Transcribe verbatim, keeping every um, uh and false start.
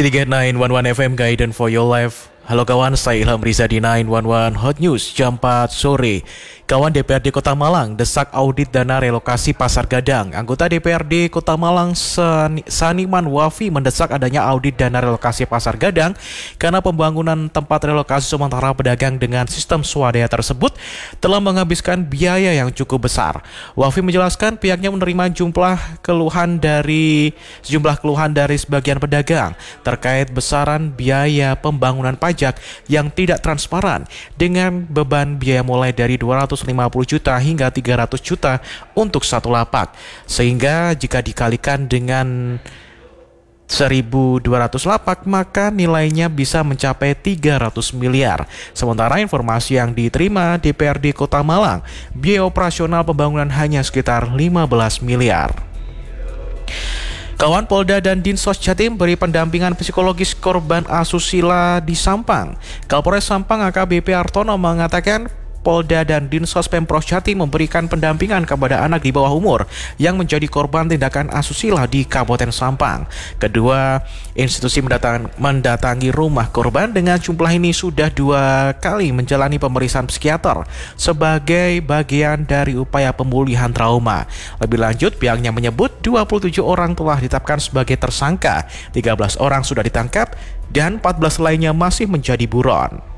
City sembilan satu satu F M Guidance for Your Life. Halo kawan, saya Ilham Riza di sembilan satu satu Hot News jam empat sore. Kawan, D P R D Kota Malang desak audit dana relokasi Pasar Gadang. Anggota D P R D Kota Malang San- Saniman Wafi mendesak adanya audit dana relokasi Pasar Gadang karena pembangunan tempat relokasi sementara pedagang dengan sistem swadaya tersebut telah menghabiskan biaya yang cukup besar. Wafi menjelaskan pihaknya menerima jumlah keluhan dari sejumlah keluhan dari sebagian pedagang terkait besaran biaya pembangunan pajak yang tidak transparan dengan beban biaya mulai dari dua ratus lima puluh juta hingga tiga ratus juta untuk satu lapak, sehingga jika dikalikan dengan seribu dua ratus lapak maka nilainya bisa mencapai tiga ratus miliar. Sementara informasi yang diterima D P R D Kota Malang, biaya operasional pembangunan hanya sekitar lima belas miliar. Kawan, Polda dan Dinsos Jatim beri pendampingan psikologis korban asusila di Sampang. Kapolres Sampang A K B P Artono mengatakan Polda dan Dinsos Pemprov Jatim memberikan pendampingan kepada anak di bawah umur yang menjadi korban tindakan asusila di Kabupaten Sampang. Kedua institusi mendatang, mendatangi rumah korban dengan jumlah ini sudah dua kali menjalani pemeriksaan psikiater sebagai bagian dari upaya pemulihan trauma. Lebih lanjut, pihaknya menyebut dua puluh tujuh orang telah ditetapkan sebagai tersangka, tiga belas orang sudah ditangkap, dan empat belas lainnya masih menjadi buron.